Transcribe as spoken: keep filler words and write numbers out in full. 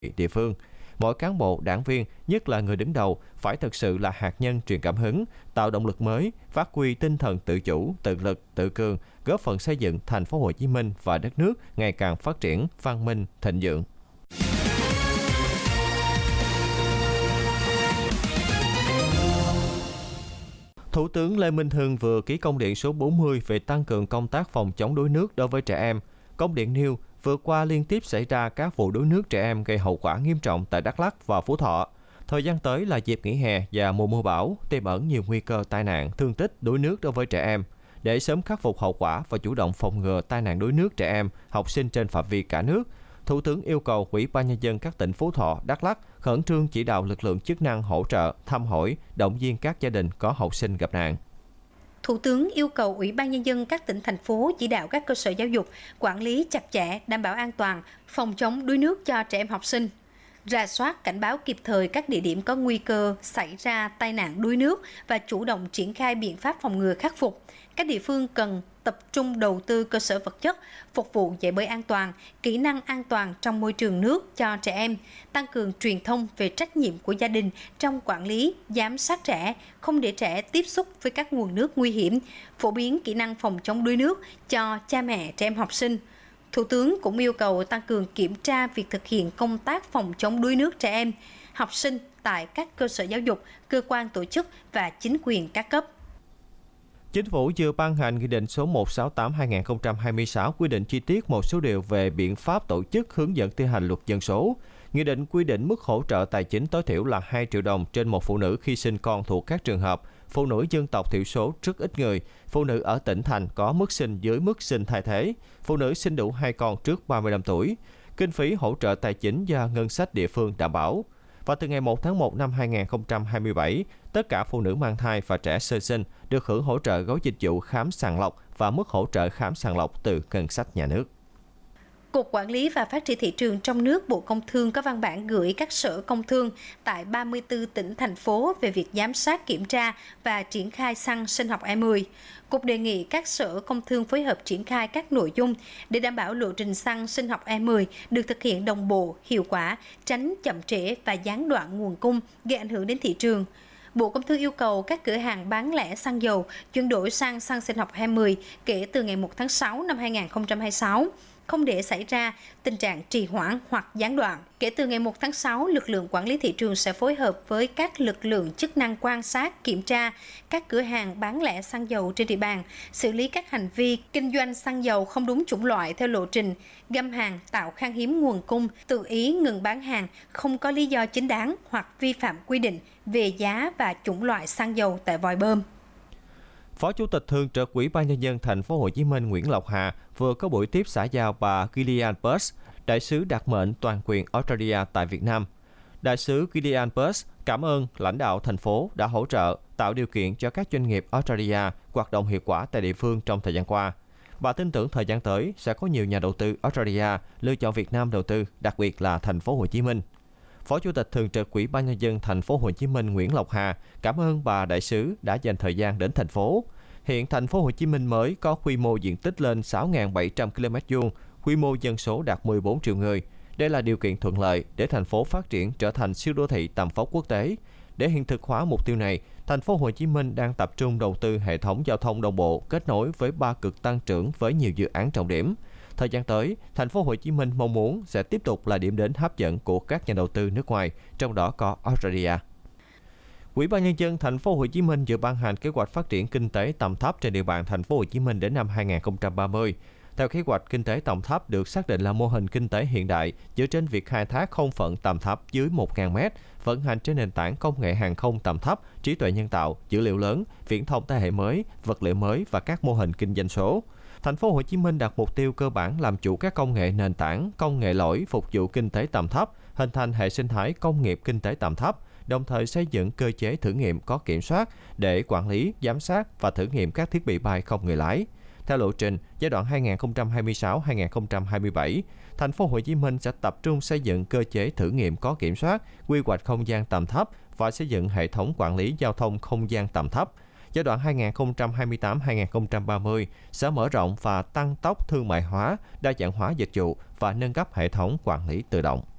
địa phương. Mỗi cán bộ, đảng viên, nhất là người đứng đầu, phải thực sự là hạt nhân truyền cảm hứng, tạo động lực mới, phát huy tinh thần tự chủ, tự lực, tự cường, góp phần xây dựng thành phố Hồ Chí Minh và đất nước ngày càng phát triển, văn minh, thịnh vượng. Thủ tướng Lê Minh Hưng vừa ký công điện số bốn mươi về tăng cường công tác phòng chống đuối nước đối với trẻ em. Công điện nêu, vừa qua liên tiếp xảy ra các vụ đuối nước trẻ em gây hậu quả nghiêm trọng tại Đắk Lắk và Phú Thọ. Thời gian tới là dịp nghỉ hè và mùa mưa bão, tiềm ẩn nhiều nguy cơ tai nạn, thương tích, đuối nước đối với trẻ em. Để sớm khắc phục hậu quả và chủ động phòng ngừa tai nạn đuối nước trẻ em, học sinh trên phạm vi cả nước, Thủ tướng yêu cầu Ủy ban Nhân dân các tỉnh Phú Thọ, Đắk Lắk khẩn trương chỉ đạo lực lượng chức năng hỗ trợ, thăm hỏi, động viên các gia đình có học sinh gặp nạn. Thủ tướng yêu cầu Ủy ban Nhân dân các tỉnh, thành phố chỉ đạo các cơ sở giáo dục quản lý chặt chẽ, đảm bảo an toàn, phòng chống đuối nước cho trẻ em học sinh. Rà soát, cảnh báo kịp thời các địa điểm có nguy cơ xảy ra tai nạn đuối nước và chủ động triển khai biện pháp phòng ngừa khắc phục. Các địa phương cần tập trung đầu tư cơ sở vật chất, phục vụ dạy bơi an toàn, kỹ năng an toàn trong môi trường nước cho trẻ em, tăng cường truyền thông về trách nhiệm của gia đình trong quản lý, giám sát trẻ, không để trẻ tiếp xúc với các nguồn nước nguy hiểm, phổ biến kỹ năng phòng chống đuối nước cho cha mẹ trẻ em học sinh. Thủ tướng cũng yêu cầu tăng cường kiểm tra việc thực hiện công tác phòng chống đuối nước trẻ em, học sinh tại các cơ sở giáo dục, cơ quan tổ chức và chính quyền các cấp. Chính phủ vừa ban hành Nghị định số một trăm sáu mươi tám trên hai nghìn không trăm hai mươi sáu quy định chi tiết một số điều về biện pháp tổ chức hướng dẫn thi hành luật dân số. Nghị định quy định mức hỗ trợ tài chính tối thiểu là hai triệu đồng trên một phụ nữ khi sinh con thuộc các trường hợp phụ nữ dân tộc thiểu số rất ít người, phụ nữ ở tỉnh thành có mức sinh dưới mức sinh thay thế, phụ nữ sinh đủ hai con trước ba mươi lăm tuổi. Kinh phí hỗ trợ tài chính do ngân sách địa phương đảm bảo. Và từ ngày một tháng một năm hai nghìn không trăm hai mươi bảy, tất cả phụ nữ mang thai và trẻ sơ sinh được hưởng hỗ trợ gói dịch vụ khám sàng lọc và mức hỗ trợ khám sàng lọc từ ngân sách nhà nước. Cục Quản lý và Phát triển Thị trường trong nước Bộ Công Thương có văn bản gửi các sở công thương tại ba mươi tư tỉnh, thành phố về việc giám sát, kiểm tra và triển khai xăng sinh học E mười. Cục đề nghị các sở công thương phối hợp triển khai các nội dung để đảm bảo lộ trình xăng sinh học E mười được thực hiện đồng bộ, hiệu quả, tránh chậm trễ và gián đoạn nguồn cung gây ảnh hưởng đến thị trường. Bộ Công Thương yêu cầu các cửa hàng bán lẻ xăng dầu chuyển đổi sang xăng sinh học E mười kể từ ngày một tháng sáu năm hai nghìn không trăm hai mươi sáu. Không để xảy ra tình trạng trì hoãn hoặc gián đoạn. Kể từ ngày một tháng sáu, lực lượng quản lý thị trường sẽ phối hợp với các lực lượng chức năng quan sát, kiểm tra các cửa hàng bán lẻ xăng dầu trên địa bàn, xử lý các hành vi kinh doanh xăng dầu không đúng chủng loại theo lộ trình, găm hàng, tạo khan hiếm nguồn cung, tự ý ngừng bán hàng không có lý do chính đáng hoặc vi phạm quy định về giá và chủng loại xăng dầu tại vòi bơm. Phó Chủ tịch Thường trực Ủy ban Nhân dân thành phố Hồ Chí Minh Nguyễn Lộc Hà vừa có buổi tiếp xã giao bà Gillian Bush, đại sứ đặc mệnh toàn quyền Australia tại Việt Nam. Đại sứ Gillian Bush cảm ơn lãnh đạo thành phố đã hỗ trợ tạo điều kiện cho các doanh nghiệp Australia hoạt động hiệu quả tại địa phương trong thời gian qua. Bà tin tưởng thời gian tới sẽ có nhiều nhà đầu tư Australia lựa chọn Việt Nam đầu tư, đặc biệt là thành phố Hồ Chí Minh. Phó Chủ tịch Thường trực Ủy ban Nhân dân thành phố Hồ Chí Minh Nguyễn Lộc Hà cảm ơn bà đại sứ đã dành thời gian đến thành phố. Hiện thành phố Hồ Chí Minh mới có quy mô diện tích lên sáu nghìn bảy trăm ki lô mét vuông, quy mô dân số đạt mười bốn triệu người. Đây là điều kiện thuận lợi để thành phố phát triển trở thành siêu đô thị tầm vóc quốc tế. Để hiện thực hóa mục tiêu này, thành phố Hồ Chí Minh đang tập trung đầu tư hệ thống giao thông đồng bộ kết nối với ba cực tăng trưởng với nhiều dự án trọng điểm. Thời gian tới, thành phố Hồ Chí Minh mong muốn sẽ tiếp tục là điểm đến hấp dẫn của các nhà đầu tư nước ngoài, trong đó có Australia. Ủy ban Nhân dân thành phố Hồ Chí Minh vừa ban hành kế hoạch phát triển kinh tế tầm thấp trên địa bàn thành phố Hồ Chí Minh đến năm hai nghìn không trăm ba mươi. Theo kế hoạch, kinh tế tầm thấp được xác định là mô hình kinh tế hiện đại dựa trên việc khai thác không phận tầm thấp dưới một nghìn mét, vận hành trên nền tảng công nghệ hàng không tầm thấp, trí tuệ nhân tạo, dữ liệu lớn, viễn thông thế hệ mới, vật liệu mới và các mô hình kinh doanh số. Thành phố Hồ Chí Minh đặt mục tiêu cơ bản làm chủ các công nghệ nền tảng, công nghệ lõi phục vụ kinh tế tầm thấp, hình thành hệ sinh thái công nghiệp kinh tế tầm thấp, đồng thời xây dựng cơ chế thử nghiệm có kiểm soát để quản lý, giám sát và thử nghiệm các thiết bị bay không người lái. Theo lộ trình, giai đoạn hai nghìn không trăm hai mươi sáu đến hai nghìn không trăm hai mươi bảy, thành phố Hồ Chí Minh sẽ tập trung xây dựng cơ chế thử nghiệm có kiểm soát, quy hoạch không gian tầm thấp và xây dựng hệ thống quản lý giao thông không gian tầm thấp. Giai đoạn hai nghìn không trăm hai mươi tám đến hai nghìn không trăm ba mươi sẽ mở rộng và tăng tốc thương mại hóa, đa dạng hóa dịch vụ và nâng cấp hệ thống quản lý tự động.